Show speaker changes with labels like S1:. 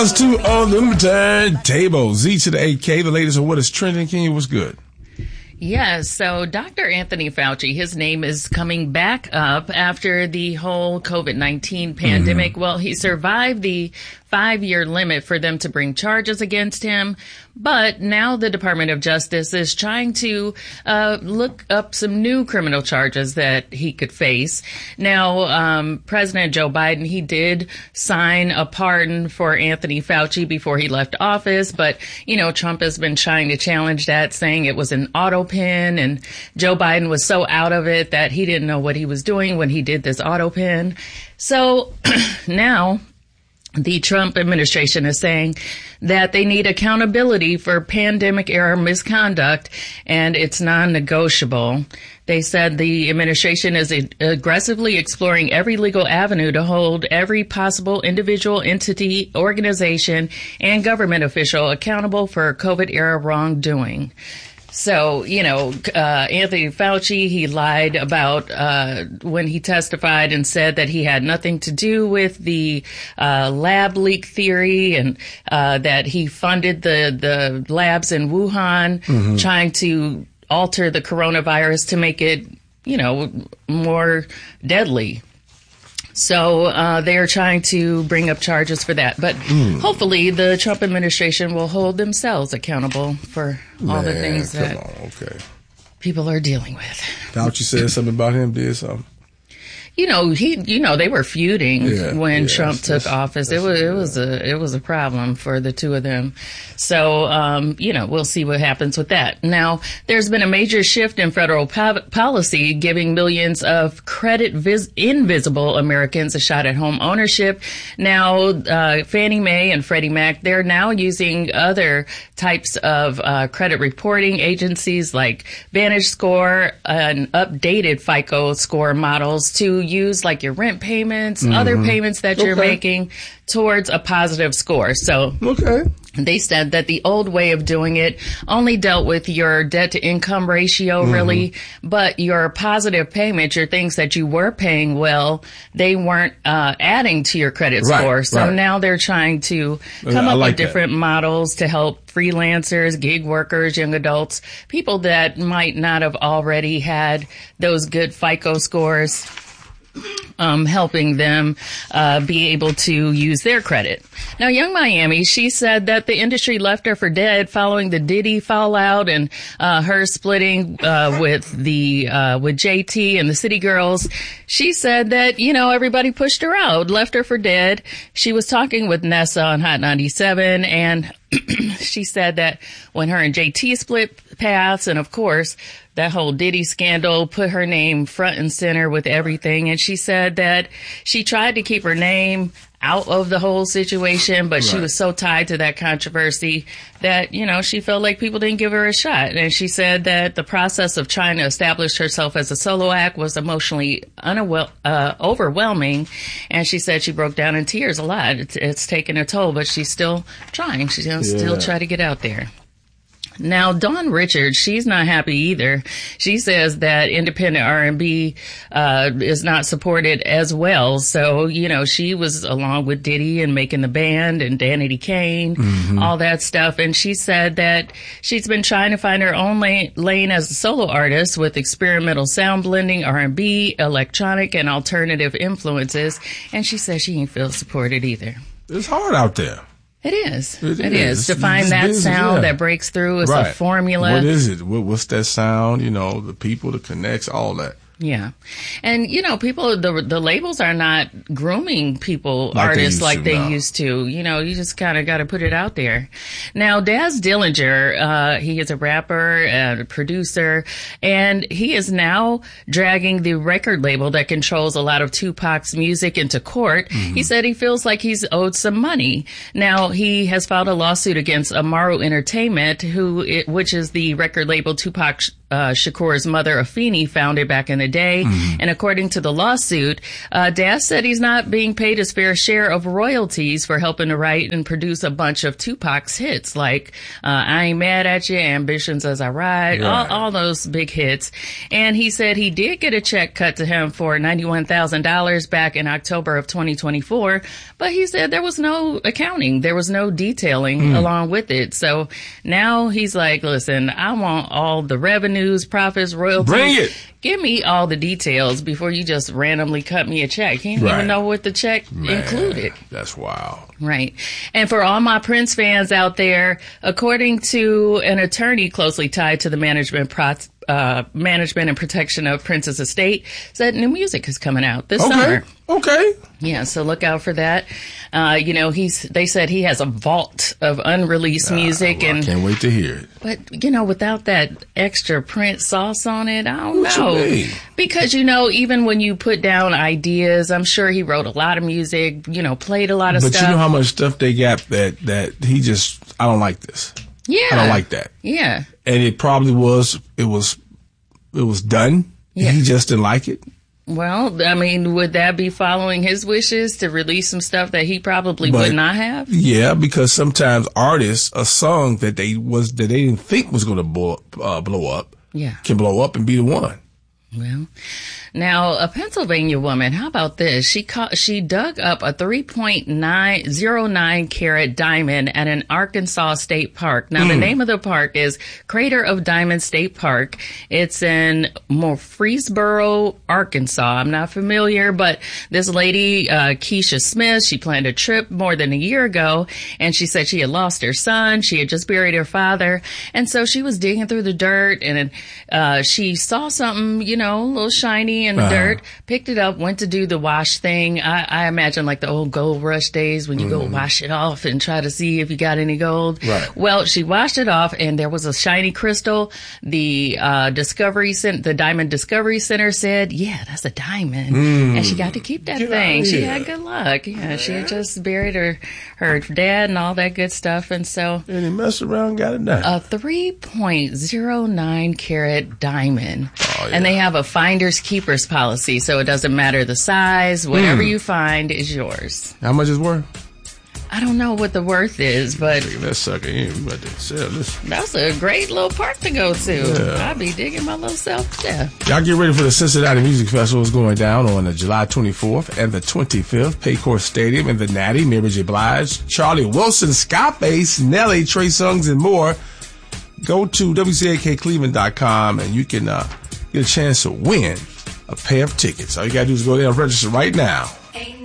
S1: It's two on the table. Z to the 8K. The latest on what is trending. Kenya, what's good?
S2: Yes, so Dr. Anthony Fauci, his name is coming back up after the whole COVID-19 pandemic. Well, he survived the 5-year limit for them to bring charges against him. But now the Department of Justice is trying to look up some new criminal charges that he could face. Now, President Joe Biden, he did sign a pardon for Anthony Fauci before he left office. But, you know, Trump has been trying to challenge that, saying it was an auto pen. And Joe Biden was so out of it that he didn't know what he was doing when he did this auto pen. So now the Trump administration is saying that they need accountability for pandemic-era misconduct, and it's non-negotiable. They said the administration is aggressively exploring every legal avenue to hold every possible individual, entity, organization, and government official accountable for COVID-era wrongdoing. So, you know, Anthony Fauci, he lied about when he testified and said that he had nothing to do with the lab leak theory, and that he funded the labs in Wuhan, trying to alter the coronavirus to make it, you know, more deadly. So they're trying to bring up charges for that. But hopefully the Trump administration will hold themselves accountable for all the things that people are dealing with.
S1: Fauci said something about him, did something.
S2: You know, they were feuding when Trump took office. It was a problem for the two of them. So, you know, we'll see what happens with that. Now, there's been a major shift in federal policy giving millions of invisible Americans a shot at home ownership. Now, Fannie Mae and Freddie Mac, they're now using other types of credit reporting agencies like VantageScore and updated FICO score models to use like your rent payments, other payments that you're making towards a positive score. So they said that the old way of doing it only dealt with your debt to income ratio, really, but your positive payments, your things that you were paying well, they weren't adding to your credit score. So now they're trying to come up with different models to help freelancers, gig workers, young adults, people that might not have already had those good FICO scores, helping them be able to use their credit. Now, Young Miami, she said that the industry left her for dead following the Diddy fallout and her splitting with JT and the City Girls. She said that, you know, everybody pushed her out, left her for dead. She was talking with Nessa on Hot 97, and she said that when her and JT split paths, and of course, that whole Diddy scandal put her name front and center with everything. And she said that she tried to keep her name out of the whole situation, but she was so tied to that controversy that, you know, she felt like people didn't give her a shot. And she said that the process of trying to establish herself as a solo act was emotionally overwhelming. And she said she broke down in tears a lot. It's taken a toll, but she's still trying. She's going to still try to get out there. Now, Dawn Richards, she's not happy either. She says that independent R&B is not supported as well. So, you know, she was along with Diddy and making the band and Danity Kane, all that stuff. And she said that she's been trying to find her own lane as a solo artist with experimental sound blending, R&B, electronic, and alternative influences. And she says she ain't feel supported either.
S1: It's hard out there.
S2: It is. It is. To find that sound that breaks through is a formula.
S1: What is it? What's that sound? You know, the people, the connects, all that.
S2: Yeah. And, you know, people, the labels are not grooming people, artists like they used to. You know, you just kind of got to put it out there. Now, Daz Dillinger, he is a rapper and a producer, and he is now dragging the record label that controls a lot of Tupac's music into court. He said he feels like he's owed some money. Now, he has filed a lawsuit against Amaru Entertainment, which is the record label Tupac Shakur's mother, Afeni, found it back in the day. And according to the lawsuit, Das said he's not being paid his fair share of royalties for helping to write and produce a bunch of Tupac's hits, like I Ain't Mad at You, Ambitions as I Ride, all those big hits. And he said he did get a check cut to him for $91,000 back in October of 2024, but he said there was no accounting. There was no detailing along with it. So now he's like, listen, I want all the revenues, profits, royalties.
S1: Bring it.
S2: Give me all the details before you just randomly cut me a check. He didn't even know what the check included.
S1: That's wild.
S2: Right. And for all my Prince fans out there, according to an attorney closely tied to the management and protection of Prince's estate, said new music is coming out this summer.
S1: Okay.
S2: Yeah, so look out for that. They said he has a vault of unreleased music.
S1: I can't wait to hear it.
S2: But, without that extra Prince sauce on it, I don't know.
S1: You mean?
S2: Because, even when you put down ideas, I'm sure he wrote a lot of music, played a lot of stuff.
S1: But you know how much stuff they got that he just, I don't like this.
S2: Yeah.
S1: I don't like that.
S2: Yeah.
S1: And it probably was done.
S2: Yeah.
S1: He just didn't like it.
S2: Well, I mean, would that be following his wishes to release some stuff that he probably would not have? Yeah,
S1: because sometimes artists, a song that they didn't think was going to blow up, can blow up and be the one.
S2: Well, now a Pennsylvania woman, how about this? She dug up a 3.909 carat diamond at an Arkansas state park. Now the name of the park is Crater of Diamond State Park. It's in Murfreesboro, Arkansas. I'm not familiar, but this lady, Keisha Smith, she planned a trip more than a year ago, and she said she had lost her son. She had just buried her father, and so she was digging through the dirt, and she saw something, a little shiny in the dirt, picked it up, went to do the wash thing. I imagine like the old gold rush days when you go wash it off and try to see if you got any gold.
S1: Right.
S2: Well, she washed it off and there was a shiny crystal. The the Diamond Discovery Center said, yeah, that's a diamond. And she got to keep that thing. She had good luck. Yeah, she had just buried her dad and all that good stuff. And so.
S1: And he messed around and got it done.
S2: A 3.09 carat diamond.
S1: Oh, yeah.
S2: And they have a finder's keeper's policy, so it doesn't matter the size. Whatever you find is yours.
S1: How much is worth?
S2: I don't know what the worth is, but
S1: that sucker in. We about to sell this.
S2: That's a great little park to go to. Yeah. I'll be digging my little self to death.
S1: Y'all get ready for the Cincinnati Music Festival. It's going down on July 24th and the 25th. Paycor Stadium in the Natty. Mary J. Blige, Charlie Wilson, Scarface, Nelly, Trey Songz, and more. Go to WCAKCleveland.com and you can get a chance to win a pair of tickets. All you got to do is go there and register right now.